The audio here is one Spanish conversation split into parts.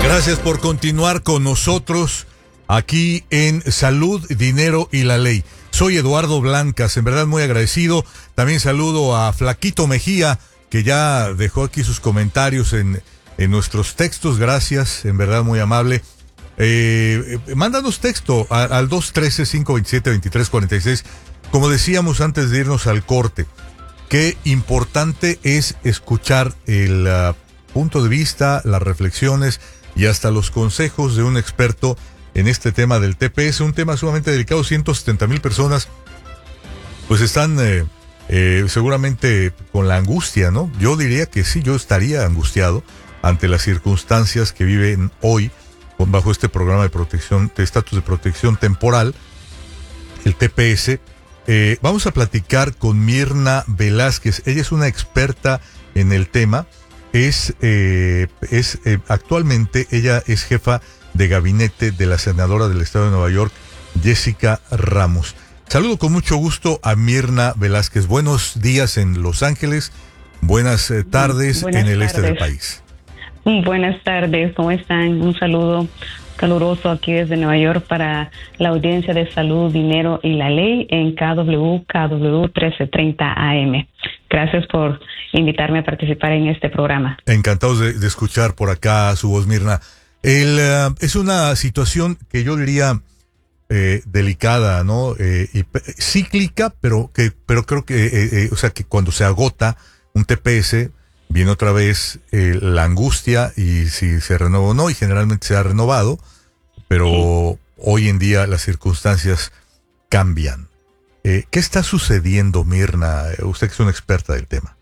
Gracias por continuar con nosotros aquí en Salud, Dinero y la Ley. Soy Eduardo Blancas, en verdad muy agradecido. También saludo a Flaquito Mejía, que ya dejó aquí sus comentarios en nuestros textos. Gracias, en verdad muy amable. Mándanos texto al 213-527-2346. Como decíamos antes de irnos al corte, qué importante es escuchar el punto de vista, las reflexiones y hasta los consejos de un experto en este tema del TPS, un tema sumamente delicado. 170,000 personas pues están seguramente con la angustia, ¿no? Yo diría que sí, yo estaría angustiado ante las circunstancias que viven hoy bajo este programa de protección, de estatus de protección temporal, el TPS. Vamos a platicar con Mirna Velázquez. Ella es una experta en el tema. Actualmente ella es jefa de gabinete de la senadora del estado de Nueva York, Jessica Ramos. Saludo con mucho gusto a Mirna Velázquez. Buenos días en Los Ángeles, buenas tardes en el este del país. Buenas tardes, ¿cómo están? Un saludo caluroso aquí desde Nueva York para la audiencia de Salud, Dinero y la Ley en KW 1330 AM. Gracias por invitarme a participar en este programa. Encantados de escuchar por acá su voz, Mirna. Es una situación que yo diría delicada, ¿no? Y cíclica, pero creo que, o sea, que cuando se agota un TPS, viene otra vez la angustia y si se renueva o no, y generalmente se ha renovado, pero sí, hoy en día las circunstancias cambian. ¿Qué está sucediendo, Mirna? Usted que es una experta del tema.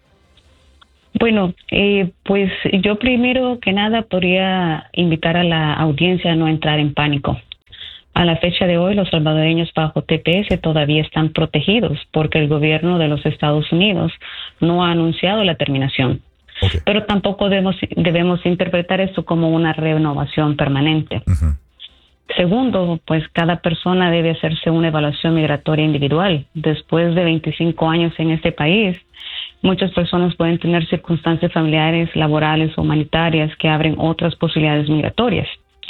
Bueno, pues yo primero que nada podría invitar a la audiencia a no entrar en pánico. A la fecha de hoy, los salvadoreños bajo TPS todavía están protegidos porque el gobierno de los Estados Unidos no ha anunciado la terminación. Okay. Pero tampoco debemos interpretar esto como una renovación permanente. Uh-huh. Segundo, pues cada persona debe hacerse una evaluación migratoria individual. Después de 25 años en este país, muchas personas pueden tener circunstancias familiares, laborales o humanitarias que abren otras posibilidades migratorias.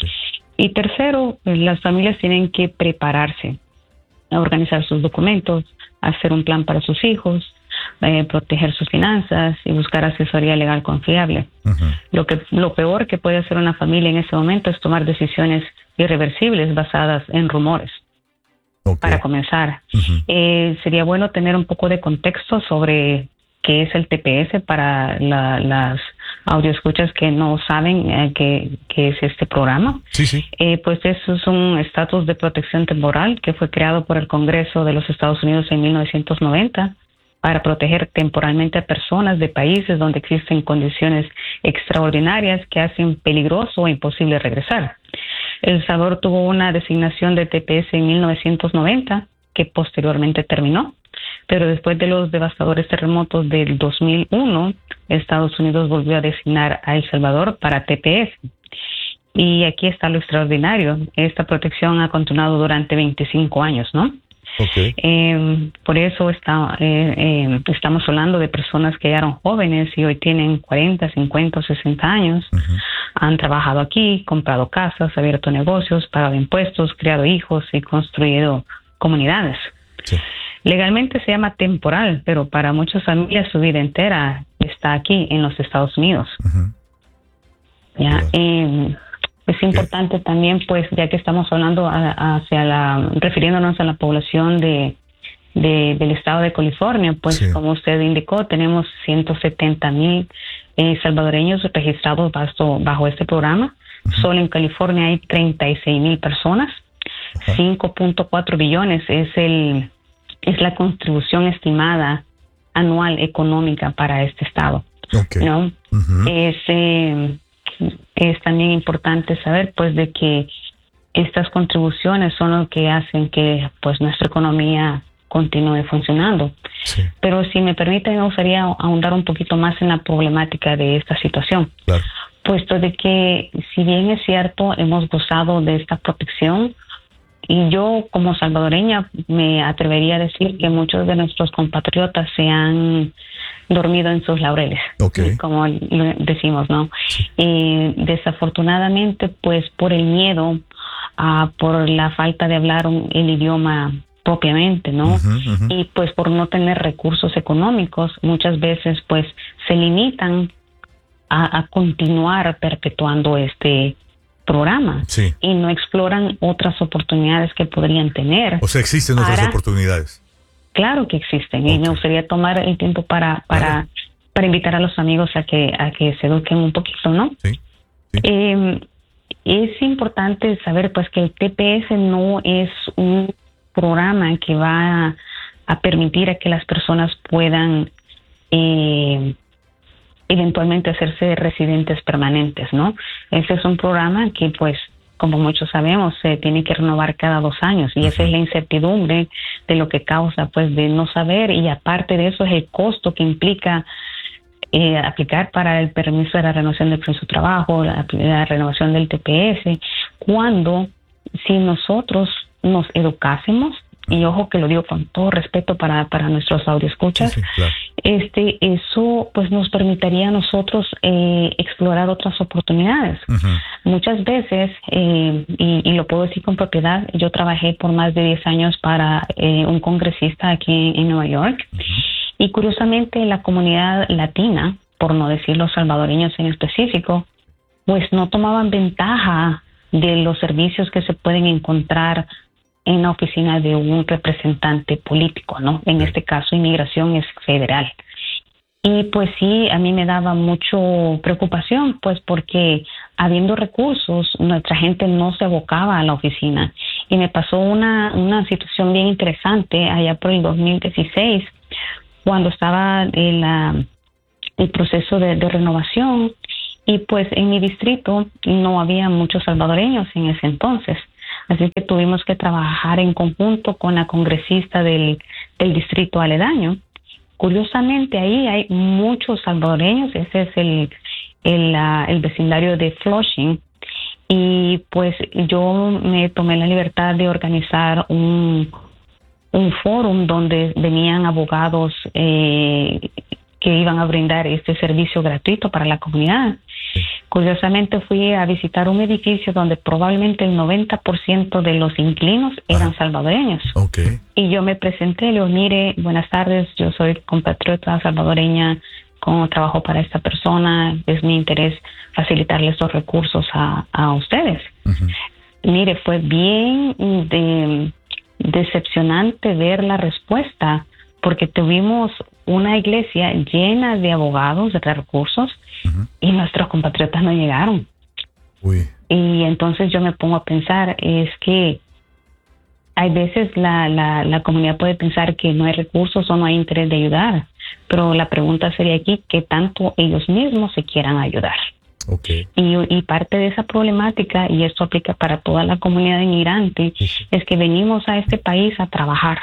Y tercero, las familias tienen que prepararse, a organizar sus documentos, hacer un plan para sus hijos, proteger sus finanzas y buscar asesoría legal confiable. Uh-huh. Lo peor que puede hacer una familia en ese momento es tomar decisiones irreversibles basadas en rumores. Okay. Para comenzar, uh-huh, sería bueno tener un poco de contexto sobre qué es el TPS para las audioescuchas que no saben qué es este programa. Sí, sí. Pues eso es un estatus de protección temporal que fue creado por el Congreso de los Estados Unidos en 1990 para proteger temporalmente a personas de países donde existen condiciones extraordinarias que hacen peligroso o imposible regresar. El Salvador tuvo una designación de TPS en 1990 que posteriormente terminó, pero después de los devastadores terremotos del 2001, Estados Unidos volvió a designar a El Salvador para TPS. Y aquí está lo extraordinario. Esta protección ha continuado durante 25 años, ¿no? Okay. Por eso estamos hablando de personas que ya eran jóvenes y hoy tienen 40, 50 o 60 años. Uh-huh. Han trabajado aquí, comprado casas, abierto negocios, pagado impuestos, criado hijos y construido comunidades. Sí. Legalmente se llama temporal, pero para muchas familias su vida entera está aquí en los Estados Unidos. Uh-huh. ¿Ya? Es importante también, pues, ya que estamos hablando refiriéndonos a la población del estado de California, pues, sí, como usted indicó, tenemos 170,000 salvadoreños registrados bajo este programa. Uh-huh. Solo en California hay 36,000 personas. Uh-huh. 5.4 billones es la contribución estimada anual económica para este estado. Okay. ¿No? Uh-huh. Es también importante saber, pues, de que estas contribuciones son lo que hacen que, pues, nuestra economía continúe funcionando. Sí. Pero si me permite, me gustaría ahondar un poquito más en la problemática de esta situación. Claro. Puesto de que, si bien es cierto, hemos gozado de esta protección, y yo, como salvadoreña, me atrevería a decir que muchos de nuestros compatriotas se han dormido en sus laureles, Okay. como decimos, ¿no? Desafortunadamente, pues por el miedo, por la falta de hablar el idioma propiamente, ¿no? Y pues por no tener recursos económicos, muchas veces pues se limitan a continuar perpetuando este programa, sí, y no exploran otras oportunidades que podrían tener. O sea, existen otras oportunidades. Claro que existen, y me gustaría tomar el tiempo para invitar a los amigos a que se eduquen un poquito, ¿no? Sí. Es importante saber pues que el TPS no es un programa que va a permitir a que las personas puedan eventualmente hacerse residentes permanentes, ¿no? Ese es un programa que, pues, como muchos sabemos, se tiene que renovar cada 2 años, y esa es la incertidumbre de lo que causa, pues, de no saber, y aparte de eso es el costo que implica aplicar para el permiso de la renovación del permiso de trabajo, la renovación del TPS, cuando si nosotros nos educásemos, y ojo que lo digo con todo respeto para nuestros audioescuchas, claro. Eso pues nos permitiría a nosotros explorar otras oportunidades. Muchas veces, y lo puedo decir con propiedad, yo trabajé por más de 10 años para un congresista aquí en Nueva York, y curiosamente la comunidad latina, por no decir los salvadoreños en específico, pues no tomaban ventaja de los servicios que se pueden encontrar en la oficina de un representante político, ¿no? En este caso, inmigración es federal. Y pues sí, a mí me daba mucho preocupación, pues porque habiendo recursos, nuestra gente no se abocaba a la oficina. Y me pasó una situación bien interesante allá por el 2016, cuando estaba el proceso de renovación, y pues en mi distrito no había muchos salvadoreños en ese entonces. Así que tuvimos que trabajar en conjunto con la congresista del distrito aledaño. Curiosamente, ahí hay muchos salvadoreños. Ese es el vecindario de Flushing. Y pues yo me tomé la libertad de organizar un fórum donde venían abogados que iban a brindar este servicio gratuito para la comunidad. Curiosamente fui a visitar un edificio donde probablemente el 90% de los inquilinos eran salvadoreños. Okay. Y yo me presenté, le digo, mire, buenas tardes, yo soy compatriota salvadoreña, como trabajo para esta persona, es mi interés facilitarle estos recursos a ustedes. Mire, fue bien decepcionante ver la respuesta, porque tuvimos una iglesia llena de abogados, de recursos, y nuestros compatriotas no llegaron. Uy. Y entonces yo me pongo a pensar, es que hay veces la comunidad puede pensar que no hay recursos o no hay interés de ayudar, pero la pregunta sería aquí, ¿qué tanto ellos mismos se quieran ayudar? Okay. Y parte de esa problemática, y esto aplica para toda la comunidad inmigrante, es que venimos a este país a trabajar,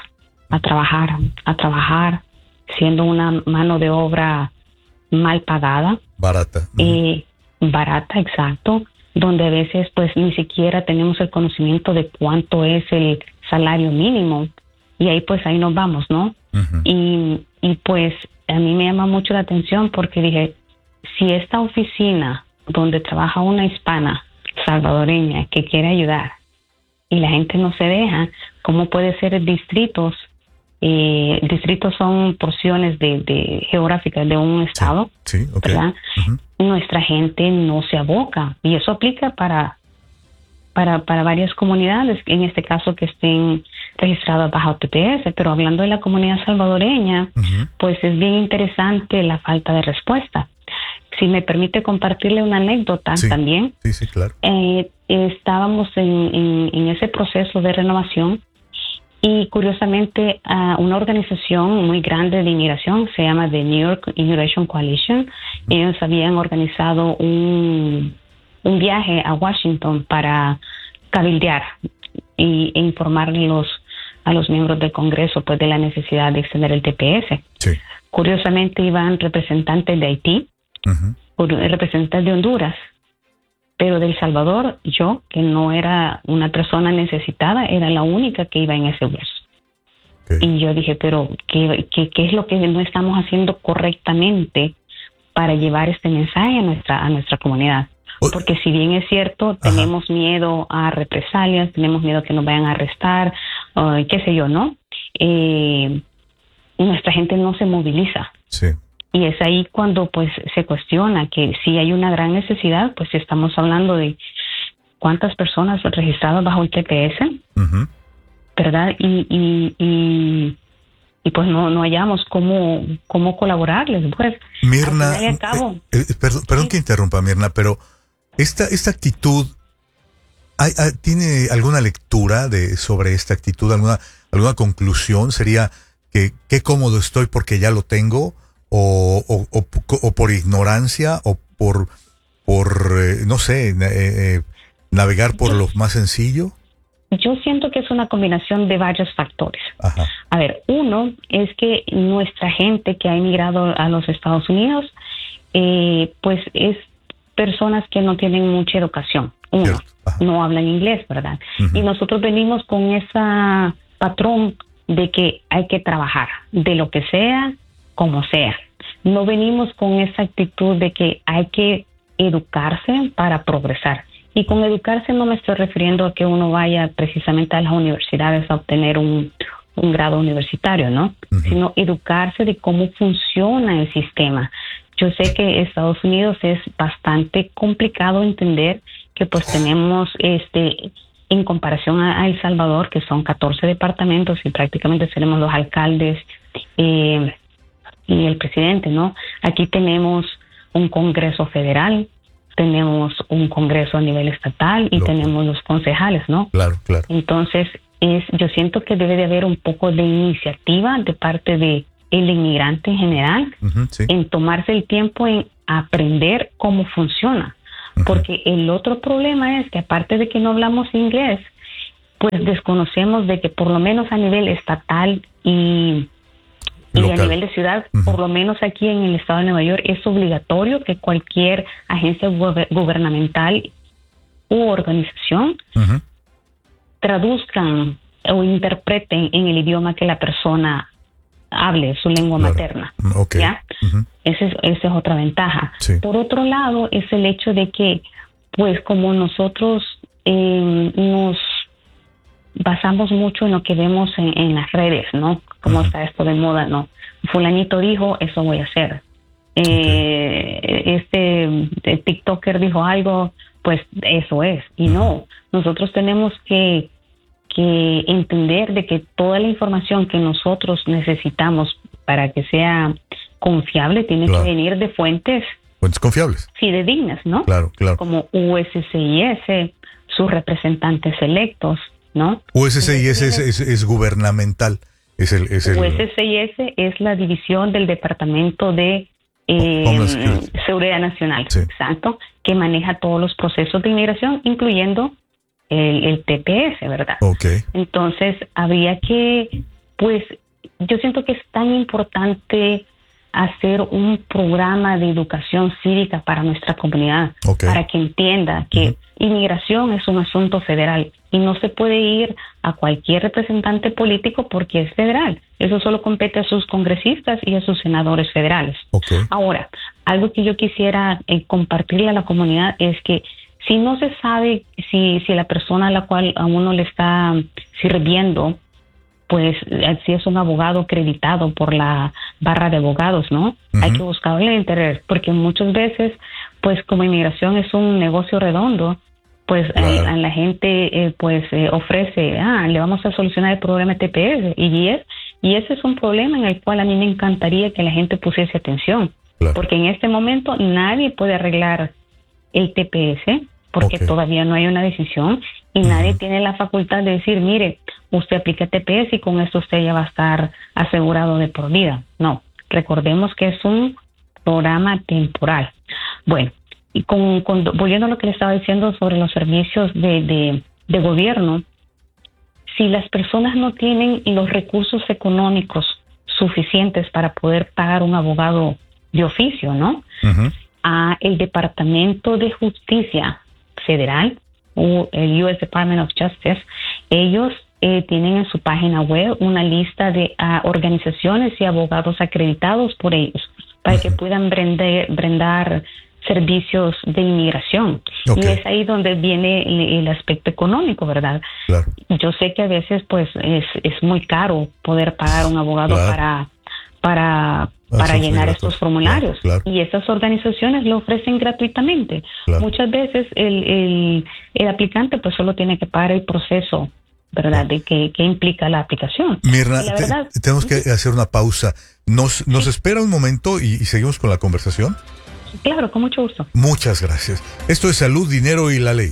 siendo una mano de obra mal pagada. Barata. Barata, exacto, donde a veces pues ni siquiera tenemos el conocimiento de cuánto es el salario mínimo, y ahí pues ahí nos vamos, ¿no? Y pues a mí me llama mucho la atención, porque dije, si esta oficina donde trabaja una hispana salvadoreña que quiere ayudar y la gente no se deja, ¿cómo puede ser distritos? Distritos son porciones de geográficas de un estado, sí, okay. ¿verdad? Nuestra gente no se aboca, y eso aplica para varias comunidades, en este caso que estén registradas bajo TPS, pero hablando de la comunidad salvadoreña, pues es bien interesante la falta de respuesta. Si me permite compartirle una anécdota también. Sí, claro. Estábamos en ese proceso de renovación, y curiosamente una organización muy grande de inmigración, se llama The New York Immigration Coalition, ellos habían organizado un viaje a Washington para cabildear e informar a los miembros del Congreso pues de la necesidad de extender el TPS. Sí. Curiosamente iban representantes de Haití, representantes de Honduras, pero de El Salvador, yo, que no era una persona necesitada, era la única que iba en ese bus. Y yo dije, pero ¿qué es lo que no estamos haciendo correctamente para llevar este mensaje a nuestra comunidad? Porque si bien es cierto, tenemos miedo a represalias, tenemos miedo a que nos vayan a arrestar, qué sé yo, ¿no? Nuestra gente no se moviliza. Sí. Y es ahí cuando pues se cuestiona que si hay una gran necesidad, pues estamos hablando de cuántas personas registradas bajo el TPS, ¿verdad? Y pues no hallamos cómo colaborarles, pues. Mirna, al final y al cabo, perdón que interrumpa, Mirna, pero esta actitud, ¿tiene alguna lectura sobre esta actitud? ¿Alguna conclusión? ¿Sería que qué cómodo estoy porque ya lo tengo? ¿O por ignorancia? ¿O por no sé, navegar por lo más sencillo? Yo siento que es una combinación de varios factores. Ajá. A ver, uno es que nuestra gente que ha emigrado a los Estados Unidos, pues es personas que no tienen mucha educación. Uno, no hablan inglés, ¿verdad? Y nosotros venimos con ese patrón de que hay que trabajar, de lo que sea, como sea. No venimos con esa actitud de que hay que educarse para progresar. Y con educarse no me estoy refiriendo a que uno vaya precisamente a las universidades a obtener un grado universitario, ¿no? Sino educarse de cómo funciona el sistema. Yo sé que Estados Unidos es bastante complicado entender que pues tenemos en comparación a El Salvador, que son 14 departamentos y prácticamente tenemos los alcaldes y el presidente, ¿no? Aquí tenemos un Congreso federal, tenemos un Congreso a nivel estatal y tenemos los concejales, ¿no? Claro. Entonces, yo siento que debe de haber un poco de iniciativa de parte de el inmigrante en general, en tomarse el tiempo en aprender cómo funciona. Porque el otro problema es que aparte de que no hablamos inglés, pues desconocemos de que por lo menos a nivel estatal y a nivel de ciudad, por lo menos aquí en el estado de Nueva York, es obligatorio que cualquier agencia gubernamental u organización traduzcan o interpreten en el idioma que la persona hable, su lengua materna. ¿Ya? Esa es otra ventaja. Sí. Por otro lado, es el hecho de que, pues como nosotros nos basamos mucho en lo que vemos en las redes, ¿no? Como está esto de moda, ¿no? Fulanito dijo, eso voy a hacer. Este TikToker dijo algo, pues eso es. Y no, nosotros tenemos que entender de que toda la información que nosotros necesitamos para que sea confiable tiene que venir de fuentes confiables, fidedignas, ¿no? Claro. Como USCIS, sus representantes electos, ¿no? USCIS es gubernamental. USCIS es la división del Departamento de Seguridad Nacional, exacto, que maneja todos los procesos de inmigración, incluyendo el TPS, ¿verdad? Entonces, habría que, pues, yo siento que es tan importante hacer un programa de educación cívica para nuestra comunidad, para que entienda que inmigración es un asunto federal y no se puede ir a cualquier representante político porque es federal. Eso solo compete a sus congresistas y a sus senadores federales. Ahora, algo que yo quisiera compartirle a la comunidad es que si no se sabe si la persona a la cual a uno le está sirviendo, pues si es un abogado acreditado por la barra de abogados, ¿no? Hay que buscarle el interés, porque muchas veces, pues como inmigración es un negocio redondo, pues a la gente ofrece, le vamos a solucionar el problema de TPS, y ese es un problema en el cual a mí me encantaría que la gente pusiese atención, porque en este momento nadie puede arreglar el TPS, porque todavía no hay una decisión y nadie tiene la facultad de decir, mire, usted aplica TPS y con esto usted ya va a estar asegurado de por vida. No, recordemos que es un programa temporal. Bueno, y volviendo a lo que le estaba diciendo sobre los servicios de gobierno, si las personas no tienen los recursos económicos suficientes para poder pagar un abogado de oficio, ¿no? A el Departamento de Justicia Federal o el US Department of Justice, ellos tienen en su página web una lista de organizaciones y abogados acreditados por ellos para que puedan brindar servicios de inmigración. Okay. Y es ahí donde viene el aspecto económico, ¿verdad? Claro. Yo sé que a veces pues es muy caro poder pagar un abogado para llenar estos formularios. Claro. Y estas organizaciones lo ofrecen gratuitamente. Claro. Muchas veces el aplicante pues solo tiene que pagar el proceso, ¿verdad? De qué implica la aplicación. Mirna, verdad, tenemos que hacer una pausa. ¿Nos espera un momento y seguimos con la conversación? Claro, con mucho gusto. Muchas gracias. Esto es Salud, Dinero y la Ley.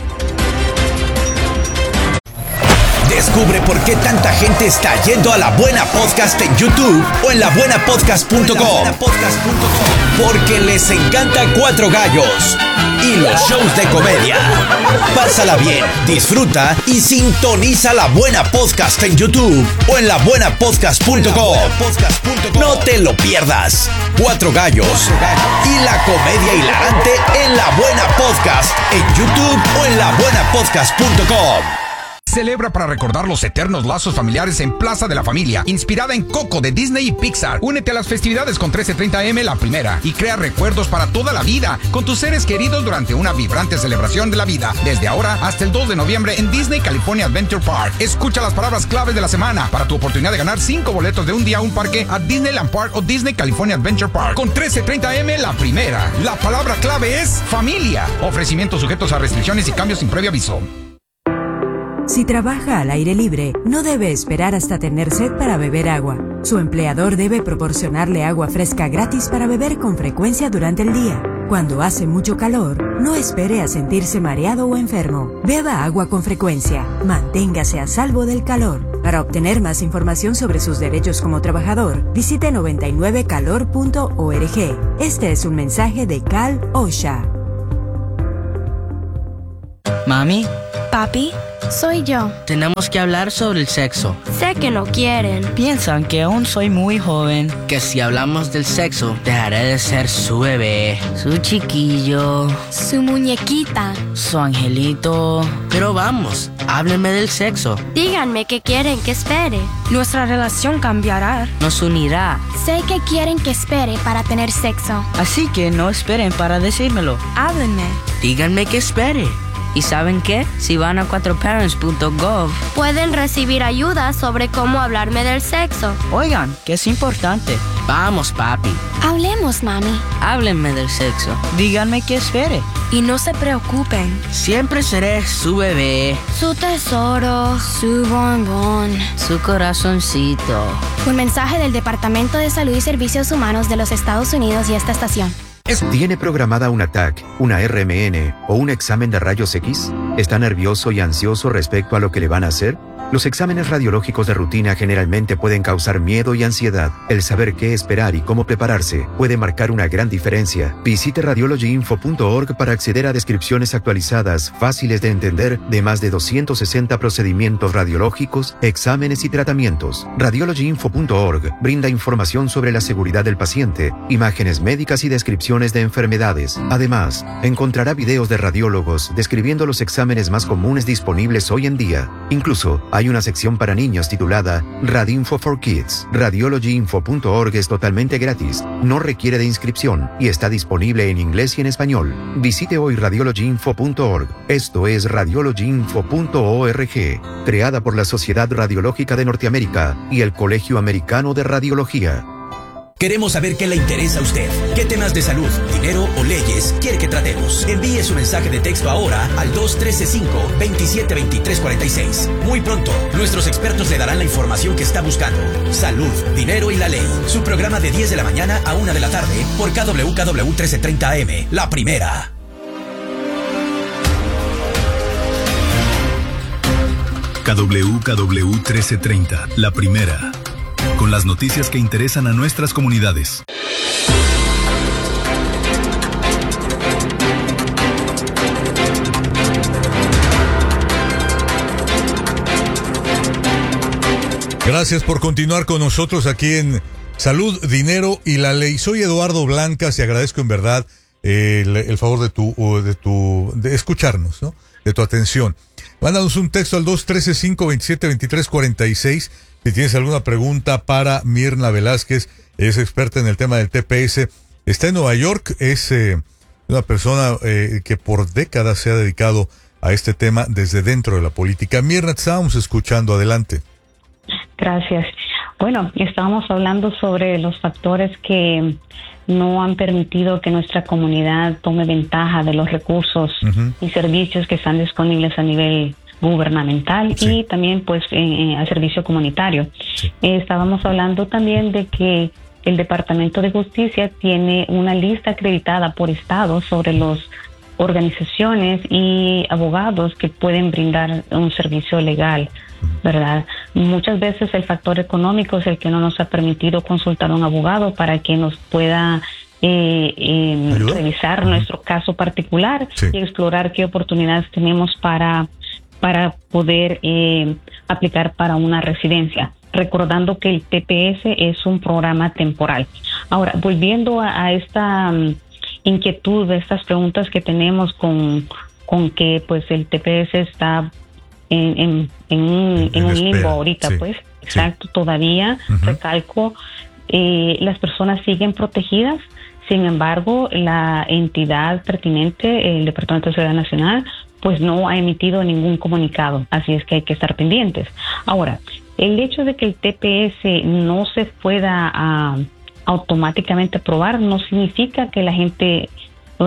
Descubre por qué tanta gente está yendo a La Buena Podcast en YouTube o en labuenapodcast.com. Porque les encanta Cuatro Gallos y los shows de comedia. Pásala bien, disfruta y sintoniza La Buena Podcast en YouTube o en labuenapodcast.com. No te lo pierdas. Cuatro Gallos y la comedia hilarante en La Buena Podcast en YouTube o en labuenapodcast.com. Celebra para recordar los eternos lazos familiares en Plaza de la Familia, inspirada en Coco de Disney y Pixar. Únete a las festividades con 1330M La Primera y crea recuerdos para toda la vida con tus seres queridos durante una vibrante celebración de la vida. Desde ahora hasta el 2 de noviembre en Disney California Adventure Park. Escucha las palabras claves de la semana para tu oportunidad de ganar 5 boletos de un día a un parque a Disneyland Park o Disney California Adventure Park. Con 1330M La Primera, la palabra clave es familia. Ofrecimientos sujetos a restricciones y cambios sin previo aviso. Si trabaja al aire libre, no debe esperar hasta tener sed para beber agua. Su empleador debe proporcionarle agua fresca gratis para beber con frecuencia durante el día. Cuando hace mucho calor, no espere a sentirse mareado o enfermo. Beba agua con frecuencia. Manténgase a salvo del calor. Para obtener más información sobre sus derechos como trabajador, visite 99calor.org. Este es un mensaje de Cal OSHA. Mami, Papi, soy yo. tenemos que hablar sobre el sexo. Sé que no quieren. Piensan que aún soy muy joven, que si hablamos del sexo, dejaré de ser su bebé, su chiquillo, Su muñequita. su angelito. Pero vamos, háblenme del sexo. Díganme que quieren que espere. Nuestra relación cambiará. Nos unirá. Sé que quieren que espere para tener sexo. Así que no esperen para decírmelo. Háblenme. Díganme que espere. ¿Y saben qué? Si van a 4parents.gov, Pueden recibir ayuda sobre cómo hablarme del sexo. oigan, que es importante. Vamos, papi, Hablemos, mami. háblenme del sexo. Díganme que espere. Y no se preocupen. Siempre seré su bebé, Su tesoro, su bombón. su corazoncito. Un mensaje del Departamento de Salud y Servicios Humanos de los Estados Unidos y esta estación. ¿Tiene programada una TAC, una RMN o un examen de rayos X? ¿Está nervioso y ansioso respecto a lo que le van a hacer? Los exámenes radiológicos de rutina generalmente pueden causar miedo y ansiedad. El saber qué esperar y cómo prepararse puede marcar una gran diferencia. Visite radiologyinfo.org para acceder a descripciones actualizadas, fáciles de entender, de más de 260 procedimientos radiológicos, exámenes y tratamientos. Radiologyinfo.org brinda información sobre la seguridad del paciente, imágenes médicas y descripciones de enfermedades. Además, encontrará videos de radiólogos describiendo los exámenes más comunes disponibles hoy en día. Incluso, hay una sección para niños titulada Radinfo for Kids. Radiologyinfo.org es totalmente gratis, no requiere de inscripción y está disponible en inglés y en español. Visite hoy radiologyinfo.org. Esto es radiologyinfo.org, creada por la Sociedad Radiológica de Norteamérica y el Colegio Americano de Radiología. Queremos saber qué le interesa a usted. ¿Qué temas de salud, dinero o leyes quiere que tratemos? Envíe su mensaje de texto ahora al 213-5-272346. Muy pronto, nuestros expertos le darán la información que está buscando. Salud, dinero y la ley. Su programa de 10 de la mañana a 1 de la tarde por KWKW 1330M. La Primera. KWKW 1330, La Primera. Con las noticias que interesan a nuestras comunidades. Gracias por continuar con nosotros aquí en Salud, Dinero y la Ley. Soy Eduardo Blancas y agradezco en verdad el favor de escucharnos, ¿no? De tu atención. Mándanos un texto al 213-527-2346 si tienes alguna pregunta para Mirna Velázquez. Es experta en el tema del TPS. Está en Nueva York, es una persona que por décadas se ha dedicado a este tema desde dentro de la política. Mirna, te estábamos escuchando, adelante. Gracias. Bueno, estábamos hablando sobre los factores que no han permitido que nuestra comunidad tome ventaja de los recursos y servicios que están disponibles a nivel gubernamental y también pues al servicio comunitario. Sí. Estábamos hablando también de que el Departamento de Justicia tiene una lista acreditada por estado sobre las organizaciones y abogados que pueden brindar un servicio legal, ¿verdad? Muchas veces el factor económico es el que no nos ha permitido consultar a un abogado para que nos pueda revisar nuestro caso particular y explorar qué oportunidades tenemos para poder aplicar para una residencia, recordando que el TPS es un programa temporal. Ahora, volviendo a esta inquietud de estas preguntas que tenemos con que pues el TPS está en un limbo ahorita, pues, exacto, todavía, recalco, las personas siguen protegidas. Sin embargo, la entidad pertinente, el Departamento de Seguridad Nacional, pues no ha emitido ningún comunicado, así es que hay que estar pendientes. Ahora, el hecho de que el TPS no se pueda automáticamente aprobar no significa que la gente o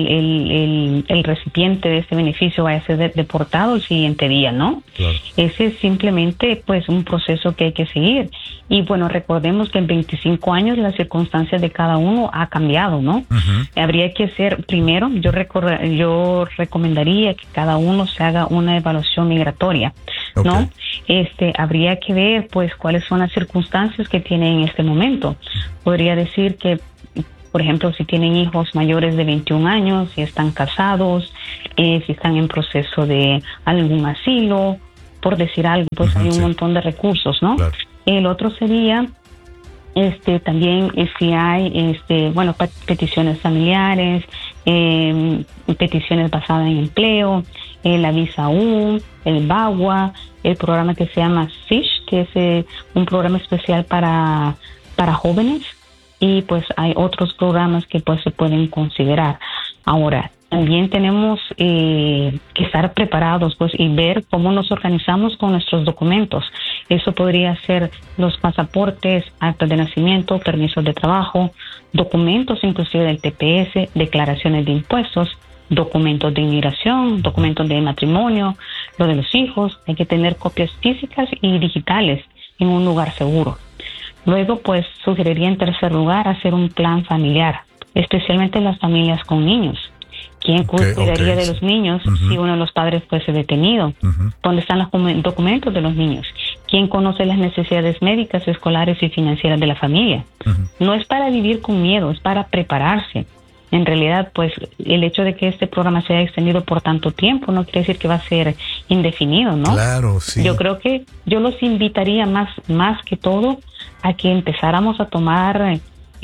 el recipiente de este beneficio vaya a ser deportado el siguiente día, ¿no? Claro. Ese es simplemente pues un proceso que hay que seguir. Y bueno, recordemos que en 25 años las circunstancias de cada uno ha cambiado, ¿no? Habría que hacer, primero, yo recomendaría que cada uno se haga una evaluación migratoria, ¿no? Habría que ver pues cuáles son las circunstancias que tiene en este momento. Podría decir que, por ejemplo, si tienen hijos mayores de 21 años, si están casados, si están en proceso de algún asilo, por decir algo, pues hay un montón de recursos, ¿no? Claro. El otro sería también si hay peticiones familiares, peticiones basadas en empleo, la visa U, el VAWA, el programa que se llama FISH, que es un programa especial para jóvenes. Y pues hay otros programas que pues se pueden considerar. Ahora, también tenemos que estar preparados pues y ver cómo nos organizamos con nuestros documentos. Eso podría ser los pasaportes, actas de nacimiento, permisos de trabajo, documentos inclusive del TPS, declaraciones de impuestos, documentos de inmigración, documentos de matrimonio, lo de los hijos. Hay que tener copias físicas y digitales en un lugar seguro. Luego, pues, sugeriría en tercer lugar hacer un plan familiar, especialmente las familias con niños. ¿Quién cuidaría de los niños si uno de los padres fuese detenido? ¿Dónde están los documentos de los niños? ¿Quién conoce las necesidades médicas, escolares y financieras de la familia? No es para vivir con miedo, es para prepararse. En realidad, pues, el hecho de que este programa se haya extendido por tanto tiempo no quiere decir que va a ser indefinido, ¿no? Claro, sí. Yo creo que yo los invitaría más que todo a que empezáramos a tomar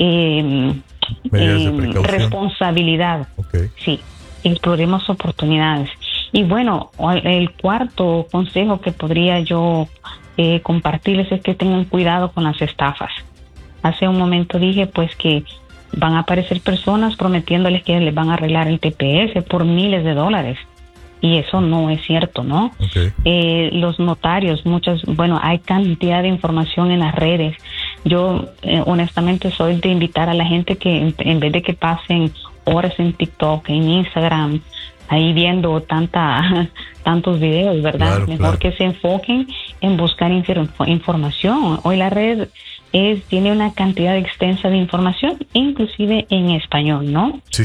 responsabilidad. Sí, exploremos oportunidades. Y bueno, el cuarto consejo que podría yo compartirles es que tengan cuidado con las estafas. Hace un momento dije pues que van a aparecer personas prometiéndoles que les van a arreglar el TPS por miles de dólares. Y eso no es cierto, ¿no? Los notarios, hay cantidad de información en las redes. Yo, honestamente, soy de invitar a la gente que en vez de que pasen horas en TikTok, en Instagram, ahí viendo tantos videos, ¿verdad? Mejor que se enfoquen en buscar información. Hoy la red tiene una cantidad extensa de información, inclusive en español, ¿no? Sí.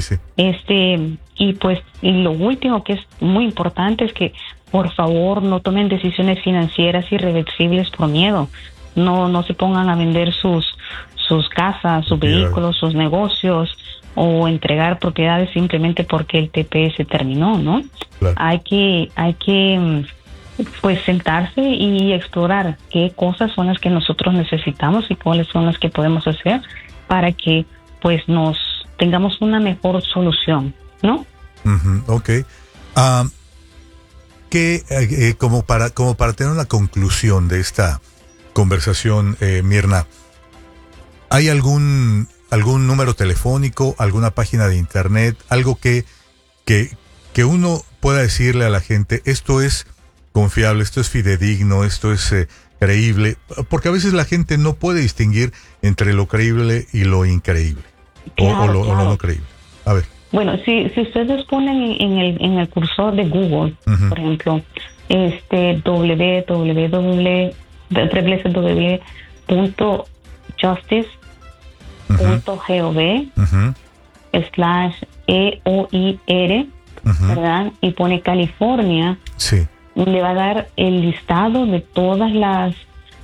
Y lo último que es muy importante es que, por favor, no tomen decisiones financieras irreversibles por miedo. No se pongan a vender sus casas, sus vehículos, sus negocios, o entregar propiedades simplemente porque el TPS terminó, ¿no? Claro. Hay que pues sentarse y explorar qué cosas son las que nosotros necesitamos y cuáles son las que podemos hacer para que pues nos tengamos una mejor solución, ¿no? Ok. Como para tener una conclusión de esta conversación, Mirna, ¿hay algún número telefónico, alguna página de internet, algo que uno pueda decirle a la gente, esto es confiable, esto es fidedigno, esto es creíble? Porque a veces la gente no puede distinguir entre lo creíble y lo increíble, o lo no creíble. A ver. Bueno, si ustedes ponen en el cursor de Google, por ejemplo, www.justice.gov/EOIR, ¿verdad? Y pone California, sí, le va a dar el listado de todas las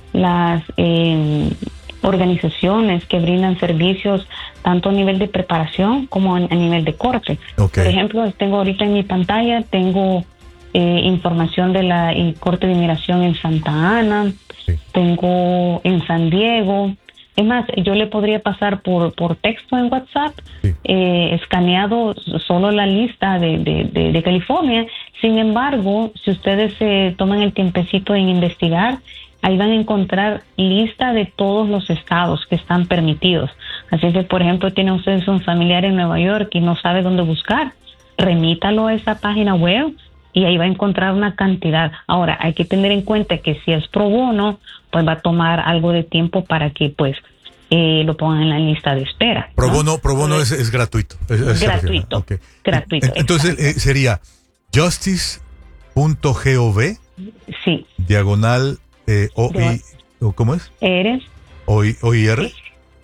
organizaciones que brindan servicios tanto a nivel de preparación como a nivel de corte. Okay. Por ejemplo, tengo ahorita en mi pantalla, tengo información de la Corte de Inmigración en Santa Ana, sí, tengo en San Diego. Es más, yo le podría pasar por texto en WhatsApp, sí, escaneado solo la lista de California. Sin embargo, si ustedes toman el tiempecito en investigar, ahí van a encontrar lista de todos los estados que están permitidos. Así que, por ejemplo, tienen ustedes un familiar en Nueva York y no sabe dónde buscar, remítalo a esa página web y ahí va a encontrar una cantidad. Ahora, hay que tener en cuenta que si es pro bono, pues va a tomar algo de tiempo para que pues lo pongan en la lista de espera. Pro bono es gratuito. Es gratuito. Okay. Gratuito. Entonces sería justice.gov, sí, diagonal ¿cómo es? Eres. OIR.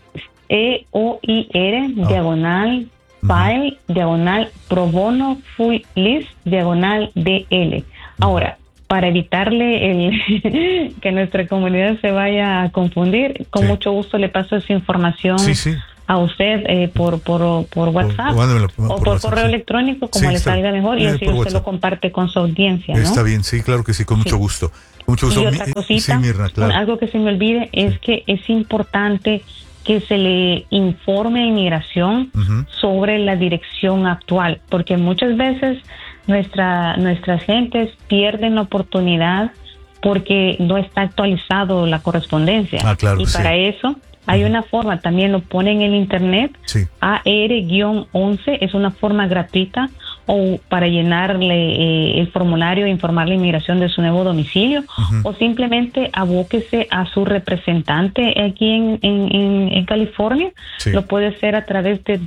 EOIR, diagonal file, diagonal pro bono full list, diagonal DL. Ahora, para evitarle que nuestra comunidad se vaya a confundir, con mucho gusto le paso esa información a usted por WhatsApp o por correo electrónico, como le salga mejor, y así usted WhatsApp lo comparte con su audiencia, ¿no? Está bien, sí, claro que sí, con mucho gusto. Mucho gusto. Y otra cosita, Mirna, claro, algo que se me olvide es que es importante que se le informe a Inmigración sobre la dirección actual, porque muchas veces nuestras gentes pierden la oportunidad porque no está actualizado la correspondencia. Claro, y para eso hay una forma, también lo ponen en internet, AR-11, es una forma gratuita, o para llenarle el formulario e informar a la Inmigración de su nuevo domicilio, o simplemente abóquese a su representante aquí en California. Lo puede hacer a través de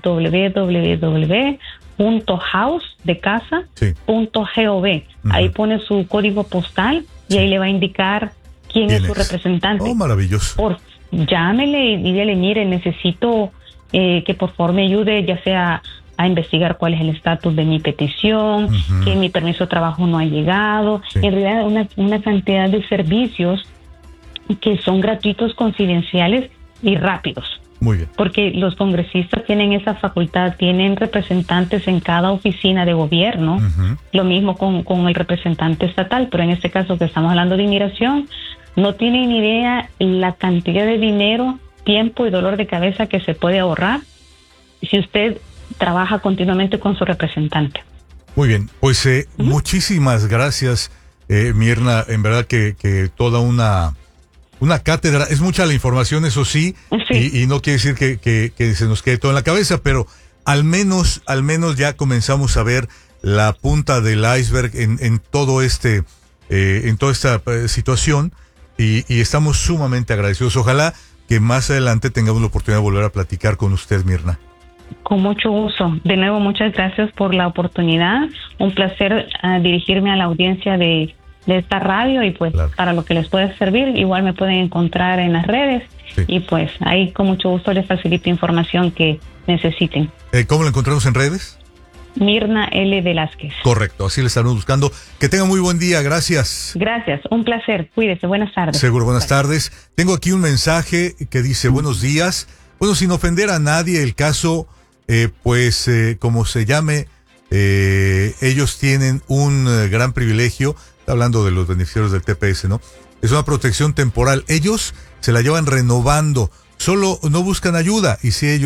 www.house.gov. Ahí pone su código postal y ahí le va a indicar quién es su representante. Oh, maravilloso. Llámele y dígale, mire, necesito que por favor me ayude, ya sea a investigar cuál es el estatus de mi petición, que mi permiso de trabajo no ha llegado. En realidad una cantidad de servicios que son gratuitos, confidenciales y rápidos. Muy bien. Porque los congresistas tienen esa facultad, tienen representantes en cada oficina de gobierno, lo mismo con el representante estatal, pero en este caso que estamos hablando de inmigración, no tienen ni idea la cantidad de dinero, tiempo y dolor de cabeza que se puede ahorrar si usted trabaja continuamente con su representante. Muy bien, pues muchísimas gracias, Mirna, en verdad que toda una cátedra, es mucha la información, eso sí. Y no quiere decir que se nos quede todo en la cabeza, pero al menos ya comenzamos a ver la punta del iceberg en todo en toda esta situación, y estamos sumamente agradecidos. Ojalá que más adelante tengamos la oportunidad de volver a platicar con usted, Mirna. Con mucho gusto. De nuevo, muchas gracias por la oportunidad. Un placer dirigirme a la audiencia de esta radio, y pues para lo que les pueda servir, igual me pueden encontrar en las redes, y pues ahí con mucho gusto les facilito información que necesiten. ¿Cómo lo encontramos en redes? Mirna L. Velázquez. Correcto, así le estamos buscando. Que tenga muy buen día, gracias. Gracias, un placer, cuídese, buenas tardes. Seguro, buenas tardes. Tengo aquí un mensaje que dice, buenos días. Bueno, sin ofender a nadie, el caso, como se llame, ellos tienen un gran privilegio, hablando de los beneficiarios del TPS, ¿no? Es una protección temporal. Ellos se la llevan renovando, solo no buscan ayuda, y si ellos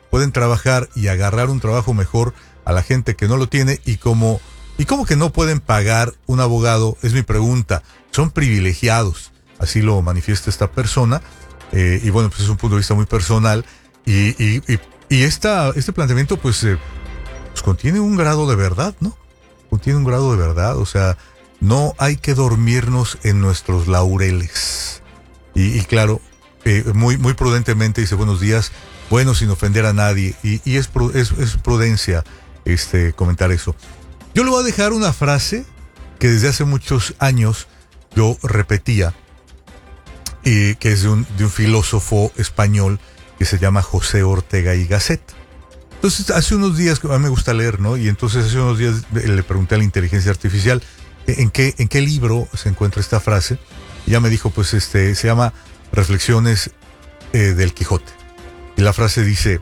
pueden trabajar y agarrar un trabajo mejor a la gente que no lo tiene, y cómo que no pueden pagar un abogado, es mi pregunta. Son privilegiados, así lo manifiesta esta persona, y bueno, pues es un punto de vista muy personal, y este planteamiento pues contiene un grado de verdad, ¿no? Contiene un grado de verdad, o sea, no hay que dormirnos en nuestros laureles. Y claro, muy prudentemente dice buenos días, bueno, sin ofender a nadie, y es prudencia comentar eso. Yo le voy a dejar una frase que desde hace muchos años yo repetía, que es de un filósofo español que se llama José Ortega y Gasset. Entonces, hace unos días, a mí me gusta leer, ¿no? Y entonces hace unos días le pregunté a la inteligencia artificial en qué libro se encuentra esta frase. Y ya me dijo, pues se llama Reflexiones del Quijote. Y la frase dice,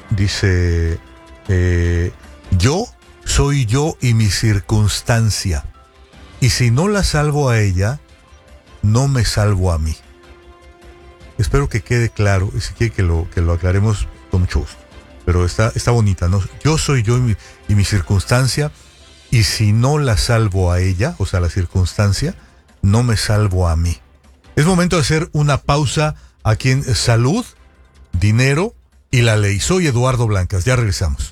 yo soy yo y mi circunstancia, y si no la salvo a ella, no me salvo a mí. Espero que quede claro, y si quiere que lo aclaremos, con mucho gusto. Pero está bonita, ¿no? Yo soy yo y mi circunstancia, y si no la salvo a ella, o sea, la circunstancia, no me salvo a mí. Es momento de hacer una pausa aquí en Salud, Dinero y la Ley. Soy Eduardo Blancas, ya regresamos.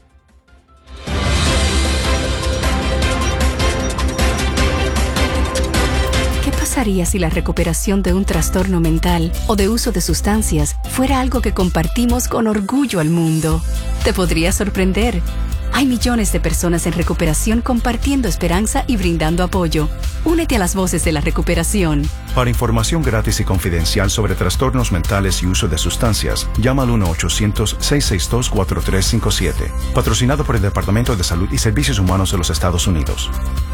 ¿Qué pasaría si la recuperación de un trastorno mental o de uso de sustancias fuera algo que compartimos con orgullo al mundo? Te podría sorprender. Hay millones de personas en recuperación compartiendo esperanza y brindando apoyo. Únete a las voces de la recuperación. Para información gratis y confidencial sobre trastornos mentales y uso de sustancias, llama al 1-800-662-4357. Patrocinado por el Departamento de Salud y Servicios Humanos de los Estados Unidos.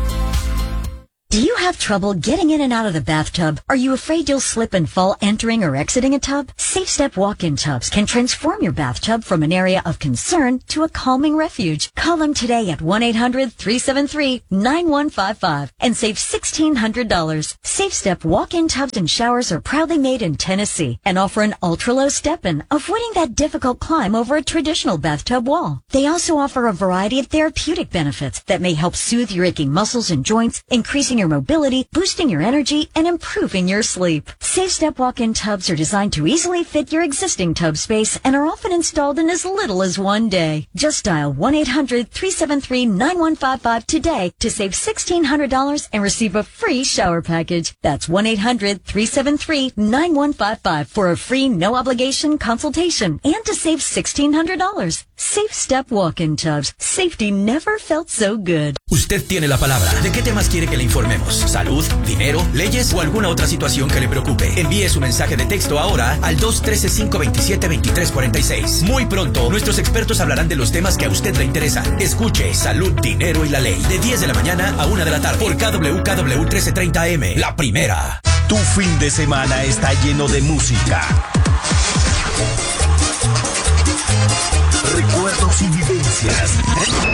Do you have trouble getting in and out of the bathtub? Are you afraid you'll slip and fall entering or exiting a tub? Safe Step walk-in tubs can transform your bathtub from an area of concern to a calming refuge. Call them today at 1-800-373-9155 and save $1,600. Safe Step walk-in tubs and showers are proudly made in Tennessee and offer an ultra-low step-in, avoiding that difficult climb over a traditional bathtub wall. They also offer a variety of therapeutic benefits that may help soothe your aching muscles and joints, increasing your mobility, boosting your energy, and improving your sleep. Safe Step walk-in tubs are designed to easily fit your existing tub space and are often installed in as little as one day. Just dial 1-800-373-9155 today to save $1,600 and receive a free shower package. That's 1-800-373-9155 for a free no-obligation consultation and to save $1,600. Safe Step walk-in tubs. Safety never felt so good. Usted tiene la palabra. ¿De qué temas quiere que le informemos? ¿Salud, dinero, leyes o alguna otra situación que le preocupe? Envíe su mensaje de texto ahora al 213-527-2346. Muy pronto, nuestros expertos hablarán de los temas que a usted le interesan. Escuche Salud, Dinero y la Ley de 10 de la mañana a 1 de la tarde por KWKW 1330 AM. La primera. Tu fin de semana está lleno de música, recuerdos y vivencias.